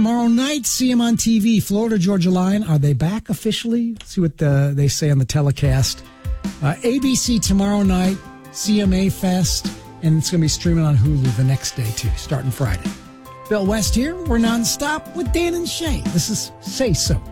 Tomorrow night, see them on TV. Florida Georgia Line. Are they back officially? See what they say on the telecast. ABC tomorrow night, CMA Fest, and it's going to be streaming on Hulu the next day, too, starting Friday. Bill West here. We're nonstop with Dan and Shay. This is Say So.